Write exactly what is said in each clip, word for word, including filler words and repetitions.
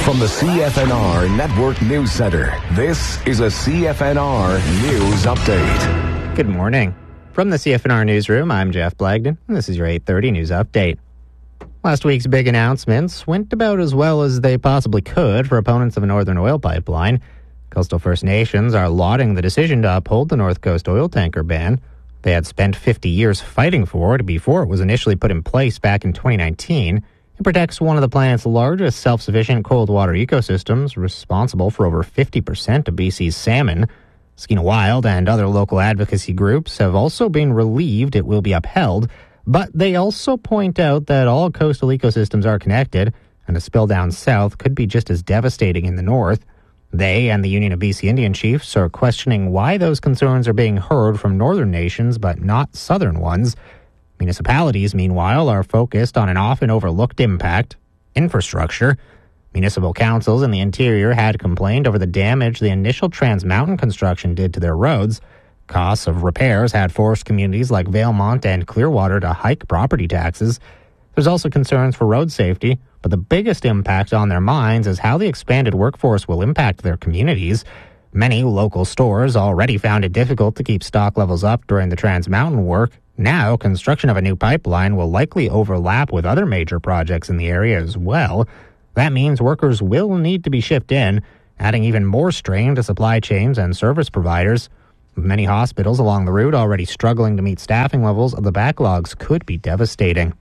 From the C F N R Network News Center, this is a C F N R News Update. Good morning. From the C F N R Newsroom, I'm Jeff Blagden, and this is your eight thirty News Update. Last week's big announcements went about as well as they possibly could for opponents of a Northern oil pipeline. Coastal First Nations are lauding the decision to uphold the North Coast oil tanker ban they had spent fifty years fighting for it before it was initially put in place back in twenty nineteen. It protects one of the planet's largest self-sufficient cold water ecosystems, responsible for over fifty percent of B C's salmon. Skeena Wild and other local advocacy groups have also been relieved it will be upheld, but they also point out that all coastal ecosystems are connected, and a spill down south could be just as devastating in the north. They and the Union of B C Indian Chiefs are questioning why those concerns are being heard from northern nations but not southern ones. Municipalities, meanwhile, are focused on an often overlooked impact: infrastructure. Municipal councils in the interior had complained over the damage the initial Trans Mountain construction did to their roads. Costs of repairs had forced communities like Valemount and Clearwater to hike property taxes. There's also concerns for road safety, but the biggest impact on their minds is how the expanded workforce will impact their communities. Many local stores already found it difficult to keep stock levels up during the Trans Mountain work. Now, construction of a new pipeline will likely overlap with other major projects in the area as well. That means workers will need to be shipped in, adding even more strain to supply chains and service providers. With many hospitals along the route already struggling to meet staffing levels, the backlogs could be devastating.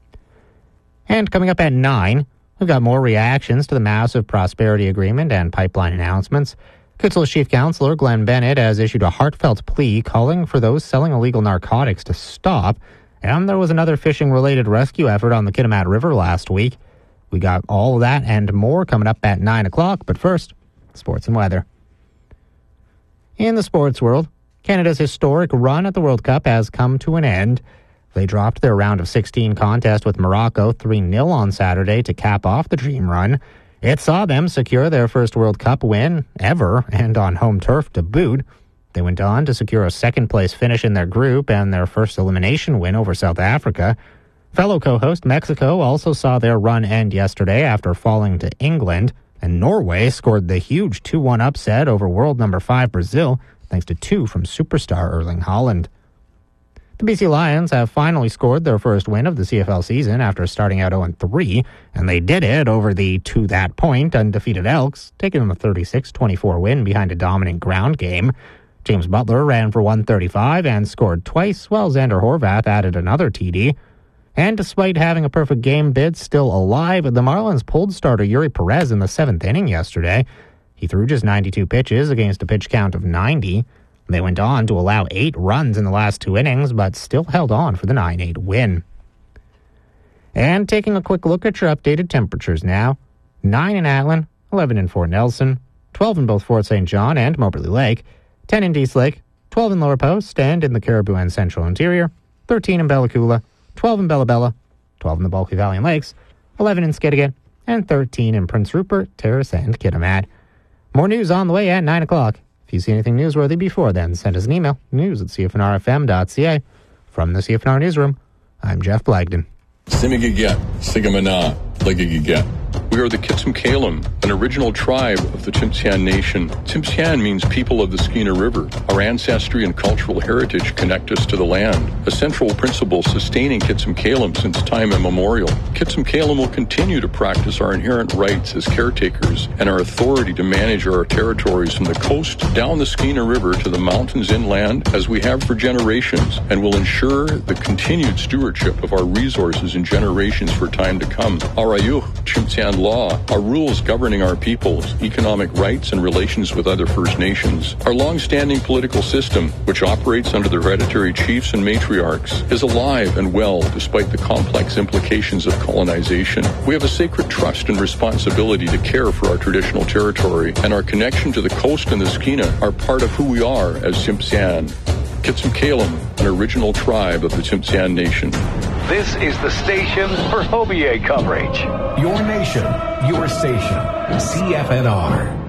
And coming up at nine, we've got more reactions to the massive prosperity agreement and pipeline announcements. Kitsil's Chief Counselor Glenn Bennett has issued a heartfelt plea calling for those selling illegal narcotics to stop. And there was another fishing-related rescue effort on the Kitimat River last week. We got all of that and more coming up at nine o'clock. But first, sports and weather. In the sports world, Canada's historic run at the World Cup has come to an end. They dropped their round of sixteen contest with Morocco three nil on Saturday to cap off the dream run. It saw them secure their first World Cup win ever, and on home turf to boot. They went on to secure a second-place finish in their group and their first elimination win over South Africa. Fellow co-host Mexico also saw their run end yesterday after falling to England, and Norway scored the huge two one upset over world number five Brazil, thanks to two from superstar Erling Haaland. The B C Lions have finally scored their first win of the C F L season after starting out oh and three, and they did it over the, to that point, undefeated Elks, taking them a thirty-six twenty-four win behind a dominant ground game. James Butler ran for one thirty-five and scored twice, while Xander Horvath added another T D. And despite having a perfect game bid still alive, the Marlins pulled starter Yuri Perez in the seventh inning yesterday. He threw just ninety-two pitches against a pitch count of ninety. They went on to allow eight runs in the last two innings, but still held on for the nine eight win. And taking a quick look at your updated temperatures now. nine in Atlin, eleven in Fort Nelson, twelve in both Fort Saint John and Moberly Lake, ten in Dease Lake, twelve in Lower Post and in the Caribou and Central Interior, thirteen in Bella Coola, twelve in Bella Bella, twelve in the Bulkley Valley and Lakes, eleven in Skidegate, and thirteen in Prince Rupert, Terrace, and Kitimat. More news on the way at nine o'clock. If you see anything newsworthy before then, send us an email, news at c f n r f m dot c a. From the C F N R Newsroom, I'm Jeff Blagden. Simigigat, Sigamana, Ligigigat. We are the Kitsum-Kalem, an original tribe of the Tsimshian Nation. Tsimshian means people of the Skeena River. Our ancestry and cultural heritage connect us to the land, a central principle sustaining Kitsum-Kalem since time immemorial. Kitsum-Kalem will continue to practice our inherent rights as caretakers and our authority to manage our territories from the coast down the Skeena River to the mountains inland as we have for generations, and will ensure the continued stewardship of our resources in generations for time to come. Our Ayuh, Tsimshian law, our rules governing our peoples, economic rights, and relations with other First Nations. Our long-standing political system, which operates under the hereditary chiefs and matriarchs, is alive and well despite the complex implications of colonization. We have a sacred trust and responsibility to care for our traditional territory, and our connection to the coast and the Skeena are part of who we are as Tsimshian. Kitsum-Kalem, an original tribe of the Tsimshian Nation. This is the station for O B A coverage. Your nation, your station, C F N R.